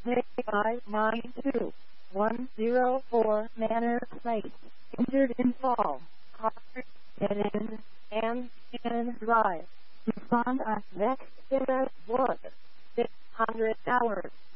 592-104 Manor Place. Injured in fall. Car in and drive. Respond at next in 1-600 hours.